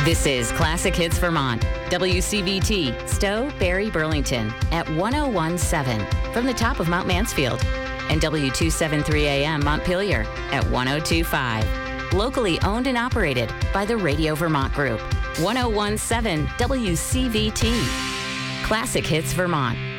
This is Classic Hits Vermont, WCVT, Stowe, Barrie, Burlington at 1017 from the top of Mount Mansfield, and W273 AM Montpelier at 1025. Locally owned and operated by the Radio Vermont Group. 1017 WCVT. Classic Hits Vermont.